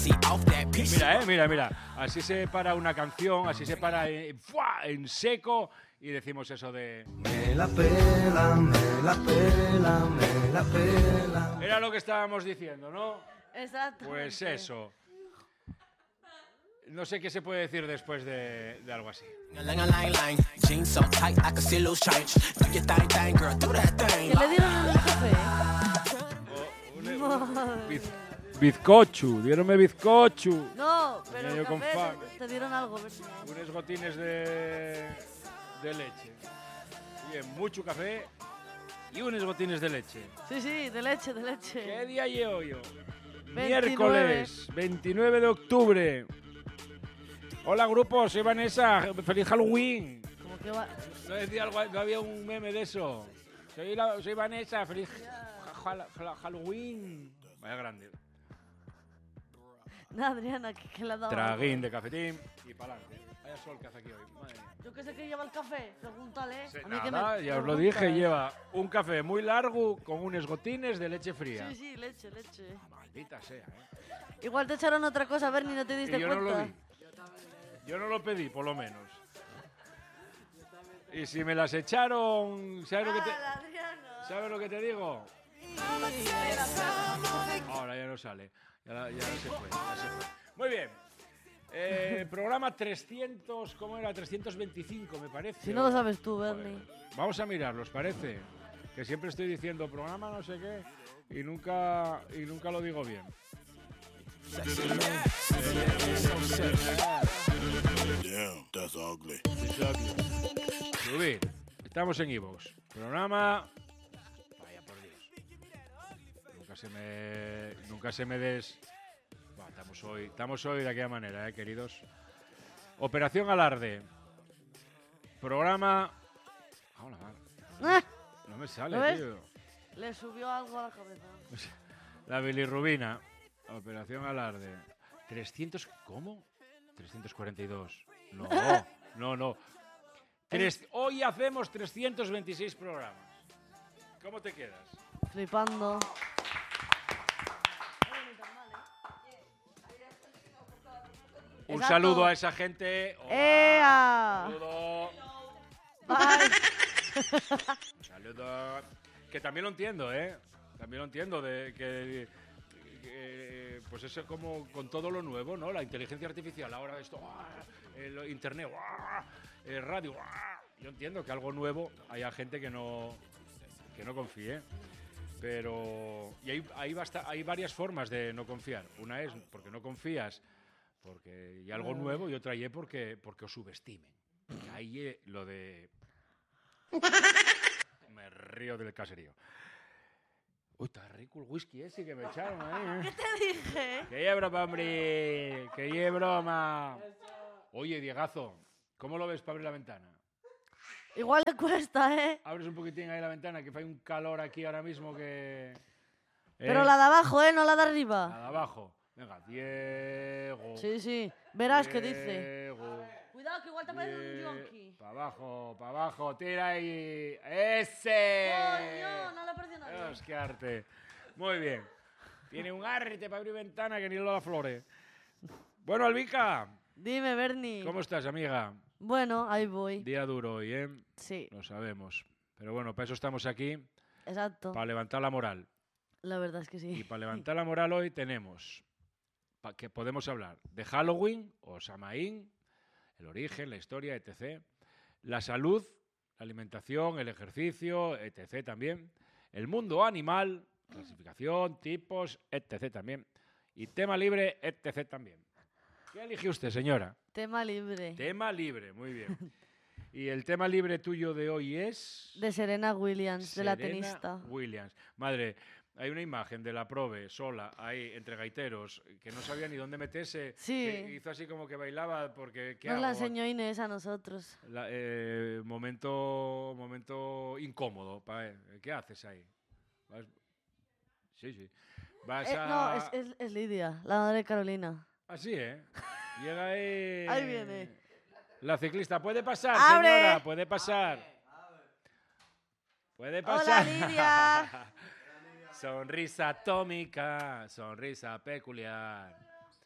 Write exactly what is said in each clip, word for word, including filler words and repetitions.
Mira, eh, mira, mira. Así se para una canción, así se para en, ¡fua! En seco y decimos eso de... Me la pela, me la pela, me la pela. Era lo que estábamos diciendo, ¿no? Exacto. Pues eso. No sé qué se puede decir después de, de algo así. ¿Qué le dieron en el café? O, un, un, biz, bizcochu, dieronme bizcochu. No, pero Yo el con café fan. te, te dieron algo. ¿Verdad? Unos gotines de, de leche. Bien, mucho café y unos gotines de leche. Sí, sí, de leche, de leche. ¿Qué día llevo yo? veintinueve. Miércoles, veintinueve de octubre. Hola, grupo, soy Vanessa. ¡Feliz Halloween! Como que va... No, decía algo, no había un meme de eso. Soy, la, soy Vanessa. ¡Feliz ja, ja, ja, Halloween! Vaya grande. No, Adriana, que, que le ha dado Traguín algo. de cafetín y para adelante. Vaya sol que hace aquí hoy. Madre mía. Yo que sé que lleva el café, pregúntale. Sí, A mí que nada, me ya os lo preguntas. dije, lleva un café muy largo con unos gotines de leche fría. Sí, sí, leche, leche. Maldita sea, ¿eh? Igual te echaron otra cosa, Bernie, no te diste Y yo no cuenta. lo vi. Yo no lo pedí, por lo menos. Y si me las echaron, ¿sabes lo que te, Ah, Adriana. ¿sabes lo que te digo? Ahora ya no sale. Ya, la- ya se fue, ya se fue. Muy bien. Eh, programa trescientos, ¿cómo era? trescientos veinticinco, me parece. Si no lo sabes tú, Bernie. Joder. Vamos a mirarlo, ¿os parece? Que siempre estoy diciendo programa no sé qué y nunca, y nunca lo digo bien. Damn, that's ugly. Subir. Estamos en iVoox. Programa... Vaya por Dios. Nunca se me... Nunca se me des... Buah, estamos hoy, estamos hoy de aquella manera, ¿eh, queridos? Operación Alarde. Programa... Hola, Ah, no me sale, ¿Lo ves? tío. le subió algo a la cabeza. La bilirrubina. Operación Alarde. trescientos... ¿Cómo? trescientos cuarenta y dos. No, no, no. Tres- hoy hacemos trescientos veintiséis programas. ¿Cómo te quedas? Flipando. Un Exacto. saludo a esa gente. Hola, ¡Ea! Un saludo. Bye. Un saludo. Que también lo entiendo, ¿eh? También lo entiendo de que... que, pues eso como con todo lo nuevo, ¿no? La inteligencia artificial, ahora esto, ¡ah! El internet, ¡ah! El radio, ¡ah! Yo entiendo que algo nuevo haya gente que no que no confíe, pero y hay hay, basta, hay varias formas de no confiar. Una es porque no confías, porque hay algo nuevo, y otra es porque porque os subestimen. Y ahí eh, lo de me río del caserío. Uy, está rico el whisky ese que me echaron ahí, ¿Qué ¿eh? te dije? Que lle broma, hombre. Que lle broma. Oye, Diegazo, ¿cómo lo ves para abrir la ventana? Igual le cuesta, ¿eh? Abres un poquitín ahí la ventana, que hay un calor aquí ahora mismo que... Pero ¿Eh? la de abajo, ¿eh? No la de La arriba. de abajo. Venga, Diego. Sí, sí. Verás qué dice. Diego. Cuidado, que igual te parece un yonki. Para abajo, para abajo. Tira ahí. ¡Ese! Coño, no le pareció a nadie. Dios, qué arte. Muy bien. Tiene un arte para abrir ventana que ni lo da flores. Bueno, Albica, Dime, Bernie. ¿cómo estás, amiga? Bueno, ahí voy. Día duro hoy, ¿eh? Sí, Lo sabemos. Pero bueno, para eso estamos aquí, exacto. para levantar la moral. La verdad es que Y sí. para levantar la moral hoy tenemos pa- que podemos hablar de Halloween o Samaín, el origen, la historia, etcétera. La salud, la alimentación, el ejercicio, etcétera también. El mundo animal, clasificación, tipos, etcétera también. Y tema libre, etcétera también. ¿Qué elige usted, señora? Tema libre. Tema libre, muy bien. Y el tema libre tuyo de hoy es... De Serena Williams, de la Serena tenista. Williams. Madre, hay una imagen de la Probe sola ahí entre gaiteros que no sabía ni dónde meterse. Sí. Que hizo así como que bailaba porque ¿qué Nos la hago? enseñó Inés a nosotros. La- eh, momento momento incómodo. pa- eh, ¿Qué haces ahí? Vas- Sí, sí. Vas Eh, a... no, es, es, es Lidia, la madre de Carolina. Así, ¿eh? Llega ahí... Ahí viene. La ciclista. ¿Puede pasar, ¡Abre! señora? ¿Puede pasar? ¿Puede pasar? Hola, Lidia. Sonrisa atómica, sonrisa peculiar.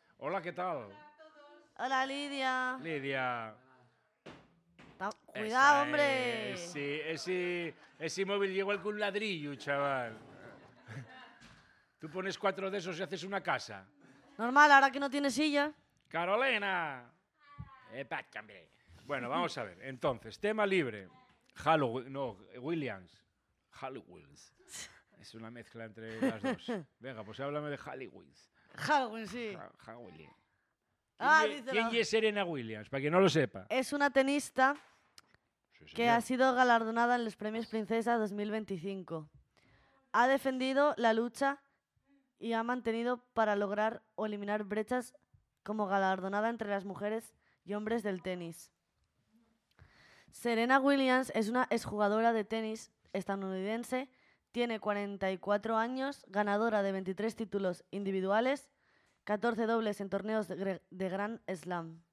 ¿qué tal? Hola, Lidia. Lidia. Ta- Cuidado, Esa hombre. es, sí, ese, ese móvil llegó con un ladrillo, chaval. Tú pones cuatro de esos y haces una casa. Normal, ahora que no tiene silla. ¡Carolina! Epa, hombre. Bueno, vamos a ver. Entonces, tema libre. Halloween, no, Williams. Halloween. Es una mezcla entre las dos. Venga, pues háblame de Halloween. Halloween, sí. Ha- Halloween. Ah, ¿Quién, ye- díselo. ¿Quién es Serena Williams? Para quien no lo sepa. Es una tenista Sí, que señor. ha sido galardonada en los Premios Princesa dos mil veinticinco. Ha defendido la lucha y ha mantenido para lograr o eliminar brechas como galardonada entre las mujeres y hombres del tenis. Serena Williams es una exjugadora de tenis estadounidense, tiene cuarenta y cuatro años, ganadora de veintitrés títulos individuales, catorce dobles en torneos de, gre- de Grand Slam.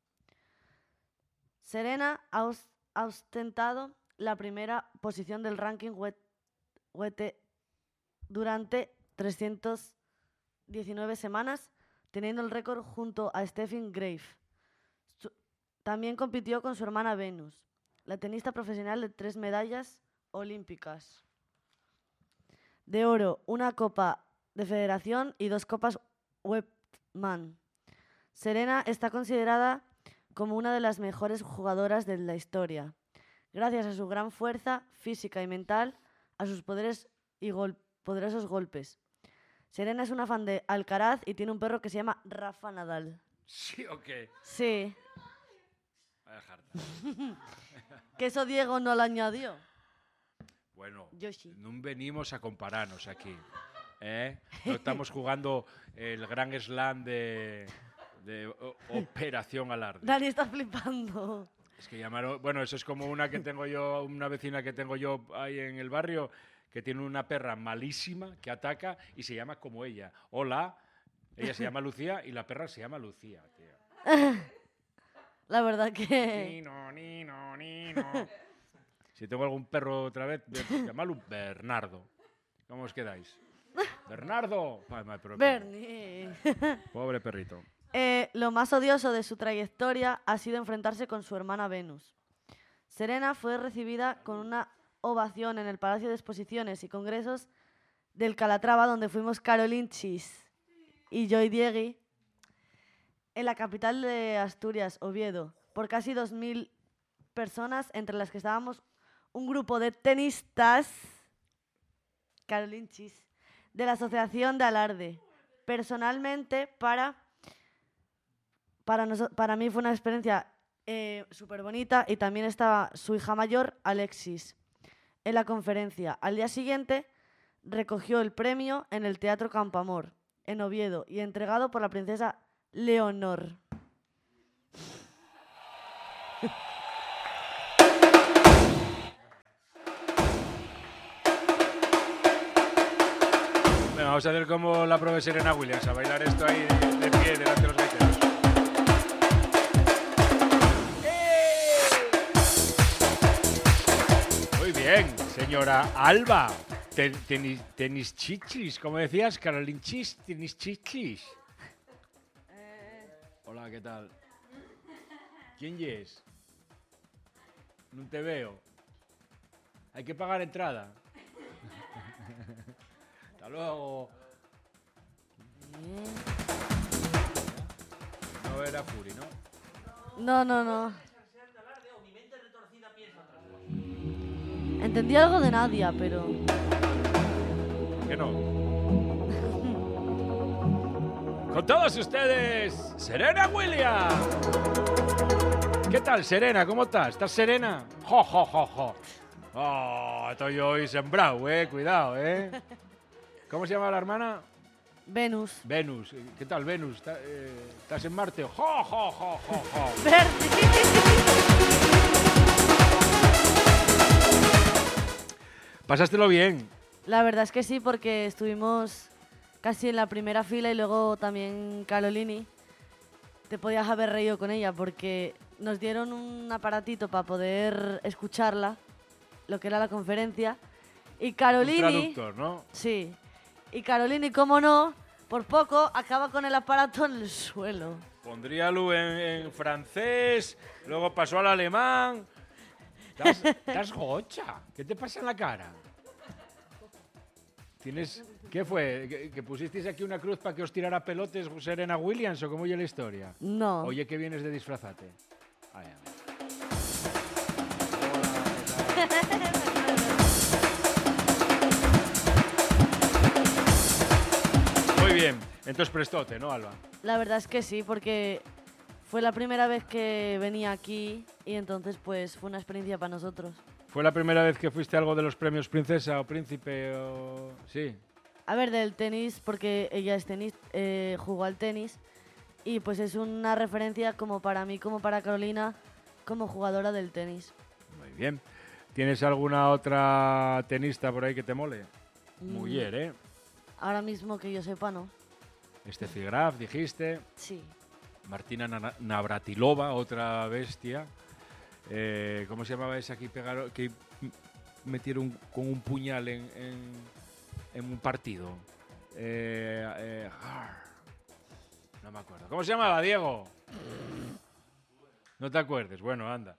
Serena ha, os- ha ostentado la primera posición del ranking W T durante trescientas diecinueve semanas, teniendo el récord junto a Steffi Graf. Su- También compitió con su hermana Venus, la tenista profesional de tres medallas olímpicas. De oro, una copa de federación y dos copas Webman. Serena está considerada como una de las mejores jugadoras de la historia, gracias a su gran fuerza física y mental, a sus poderes y gol- poderosos golpes. Serena es una fan de Alcaraz y tiene un perro que se llama Rafa Nadal. ¿Sí o qué? Sí, Voy a dejarte. que eso Diego no lo añadió. Bueno, Yo sí. no venimos a compararnos aquí. ¿eh? No estamos jugando el Gran Slam de, de o- Operación Alarde. Dani está flipando. Es que llamaron, bueno, eso es como una que tengo yo, una vecina que tengo yo ahí en el barrio, que tiene una perra malísima que ataca y se llama como ella. Hola, ella se llama Lucía y la perra se llama Lucía, tío. La verdad que... Nino, Nino, Nino. Si tengo algún perro otra vez, llamadlo Bernardo. ¿Cómo os quedáis? ¡Bernardo! Ay, madre, pero- Bernie. Pobre perrito. Eh, lo más odioso de su trayectoria ha sido enfrentarse con su hermana Venus. Serena fue recibida con una ovación en el Palacio de Exposiciones y Congresos del Calatrava, donde fuimos Caroline Chis y Joy Diegui, en la capital de Asturias, Oviedo, por casi dos mil personas, entre las que estábamos un grupo de tenistas, Caroline Chis, de la Asociación de Alarde. Personalmente, para, para, noso- para mí fue una experiencia eh, súper bonita, y también estaba su hija mayor, Alexis, en la conferencia. Al día siguiente recogió el premio en el Teatro Campamor, en Oviedo, y entregado por la princesa Leonor. Venga, vamos a hacer como la prueba de Serena Williams, a bailar esto ahí de, de pie delante de los gaiteros. Muy bien, señora Alba. Ten- tenis, tenis chichis, como decías, Caroline Chis, tenis chichis. Hola, ¿qué tal? ¿Quién es? No te veo. Hay que pagar entrada. Hasta luego. No era Fury, ¿no? No, no, no. Entendí algo de Nadia, pero... ¿Qué no? Con todos ustedes, Serena Williams. ¿Qué tal, Serena? ¿Cómo estás? ¿Estás serena? Jo, jo, jo, jo. Oh, estoy hoy sembrado, eh. Cuidado, eh. ¿Cómo se llama la hermana? Venus. Venus. ¿Qué tal, Venus? ¿Está- eh, ¿Estás en Marte? Jo, jo, jo, jo, jo. Pasástelo bien. La verdad es que sí, porque estuvimos casi en la primera fila, y luego también Carolini. Te podías haber reído con ella, porque nos dieron un aparatito para poder escucharla, lo que era la conferencia. Y Un Carolini... traductor, ¿no? Sí. Y Carolini, cómo no, por poco acaba con el aparato en el suelo. Pondríalo en, en francés, luego pasó al alemán. Estás, estás gocha. ¿Qué te pasa en la cara? ¿Tienes, ¿Qué fue? ¿Que, que pusisteis aquí una cruz para que os tirara pelotes Serena Williams o cómo oye la historia? No. Oye, que vienes de disfrazate. Ah, ya. Muy bien. Entonces prestote, ¿no, Alba? La verdad es que sí, porque fue la primera vez que venía aquí y entonces pues fue una experiencia para nosotros. ¿Fue la primera vez que fuiste a algo de los premios Princesa o Príncipe o...? Sí. A ver, del tenis, porque ella es tenis, eh, jugó al tenis y pues es una referencia como para mí, como para Carolina, como jugadora del tenis. Muy bien. ¿Tienes alguna otra tenista por ahí que te mole? Mujer, ¿eh? Ahora mismo que yo sepa, ¿no? Steffi Graf, dijiste. Sí. Martina Na- Navratilova, otra bestia. Eh, ¿Cómo se llamaba esa que pegaron, que metieron con un puñal en, en, en un partido? Eh, eh, no me acuerdo. ¿Cómo se llamaba, Diego? No te acuerdes. Bueno, anda.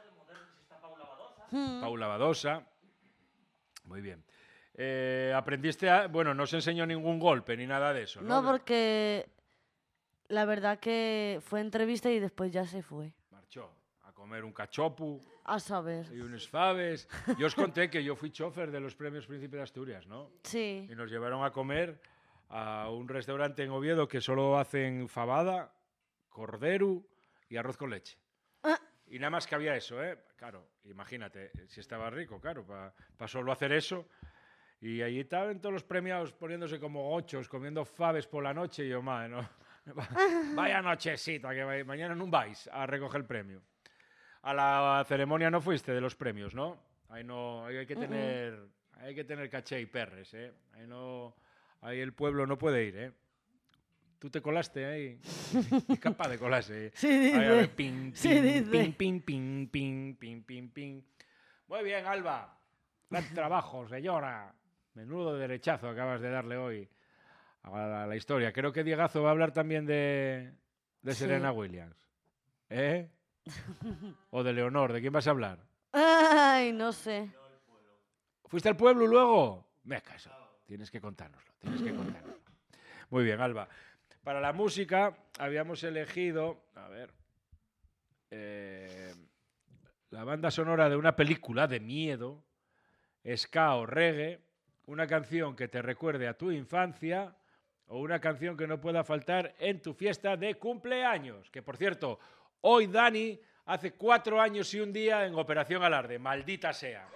Mm. Paula Badosa. Muy bien. Eh, aprendiste a... Bueno, no se enseñó ningún golpe ni nada de eso, ¿no? No, porque la verdad que fue entrevista y después ya se fue. Marchó a comer un cachopu A saber. y unos faves. Yo os conté que yo fui chofer de los premios Príncipe de Asturias, ¿no? Sí. Y nos llevaron a comer a un restaurante en Oviedo que solo hacen fabada, cordero y arroz con leche. Ah. Y nada más que había eso, ¿eh? Claro, imagínate, si estaba rico, claro, para pa solo hacer eso. Y allí estaban todos los premiados poniéndose como ochos, comiendo faves por la noche. Y yo, madre, no. Vaya nochecita, que vai- mañana no vais a recoger el premio. A la ceremonia no fuiste de los premios, ¿no? Ahí no, ahí hay que tener, hay que tener caché y perres, ¿eh? Ahí no, ahí el pueblo no puede ir, ¿eh? Tú te colaste ahí, es capaz de colarse. ¿eh? Sí, Ahí, a ver, dice. ping, Sí, ping, dice. ping, ping, ping, ping, ping, ping, ping. Muy bien, Alba. Gran trabajo, señora. Menudo derechazo acabas de darle hoy a la, a la historia. Creo que Diegazo va a hablar también de, de Sí. Serena Williams. ¿Eh? O de Leonor. ¿De quién vas a hablar? Ay, no sé. ¿Fuiste al pueblo luego? Me caso. Tienes que contárnoslo. Tienes que contárnoslo. Muy bien, Alba. Para la música habíamos elegido, a ver, eh, la banda sonora de una película de miedo, ska o reggae, una canción que te recuerde a tu infancia o una canción que no pueda faltar en tu fiesta de cumpleaños. Que, por cierto, hoy Dani hace cuatro años y un día en Operación Alarde. Maldita sea.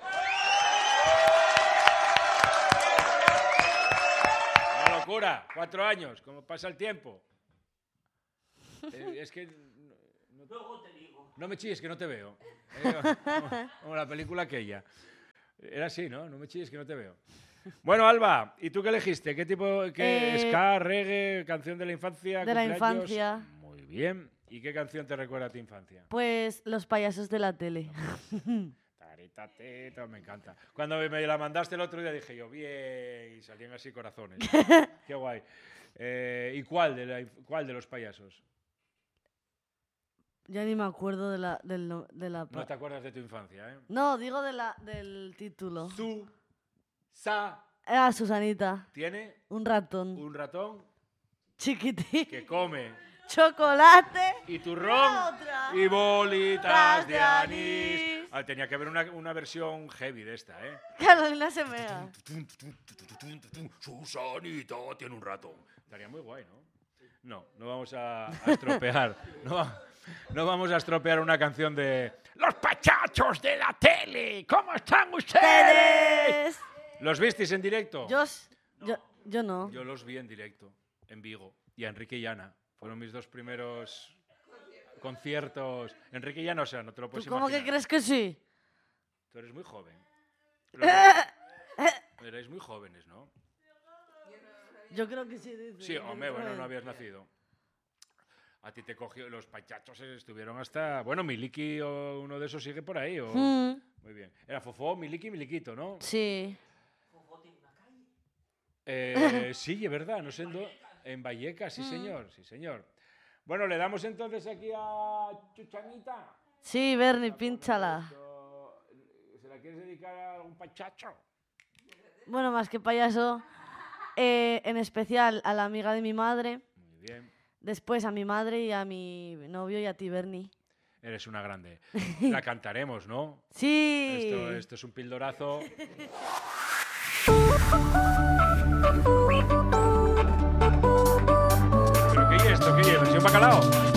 Una locura. Cuatro años. ¿Cómo pasa el tiempo? Eh, es que... No, no, no me chilles, que no te veo. Eh, como, como la película aquella. Era así, ¿no? No me chilles, que no te veo. Bueno, Alba, ¿y tú qué elegiste? ¿Qué tipo? ¿Qué Eh, ska, reggae, canción de la infancia? de la cumpleaños? infancia. Muy bien. ¿Y qué canción te recuerda a tu infancia? Pues los payasos de la tele. Tarita, teta, me encanta. Cuando me la mandaste el otro día dije yo, bien, y salían así corazones. Qué guay. Eh, ¿Y cuál de, la, inf- cuál de los payasos? Ya ni me acuerdo de la... Del, no- de la pa- No te acuerdas de tu infancia, ¿eh? No, digo de la, del título. Su, sa, Ah, Susanita. tiene Un ratón. un ratón Chiquitín. que come Chocolate. y turrón otra. y bolitas Tras de de anís. anís. Ah, tenía que haber una, una versión heavy de esta, ¿eh? Carolina se mea. Susanita tiene un ratón. Estaría muy guay, ¿no? No, no vamos a, a estropear. No, va- no vamos a estropear una canción de Los Pachachos de la Tele. ¿Cómo están ustedes? ¡Teres! ¿Los visteis en directo? Yo, s- yo, yo no. Yo los vi en directo, en Vigo. Y a Enrique y Ana. Fueron mis dos primeros conciertos. Enrique y Ana, o sea, no te lo ¿Tú puedes cómo que imaginar. crees que sí? Tú eres muy joven. Los- Erais muy jóvenes, ¿no? Yo creo que sí. Dice. Sí, hombre, bueno, no habías nacido. A ti te cogió, los pachachos estuvieron hasta... Bueno, Miliki o uno de esos sigue por ahí. O... Mm, Muy bien. Era Fofó, Miliki, Miliquito, ¿no? sí. Eh, sí, es verdad, no sé en dónde... En Vallecas, sí Mm. señor, sí señor. Bueno, le damos entonces aquí a Chuchanita. Sí, Bernie, pínchala. Esto, ¿se la quieres dedicar a algún pachacho? Bueno, más que payaso, eh, en especial a la amiga de mi madre, Muy bien, después a mi madre y a mi novio y a ti, Bernie. eres una grande. La cantaremos, ¿no? Sí. Esto, esto es un pildorazo. ¿Pero qué es esto? ¿Qué es? ¿Versión bacalao?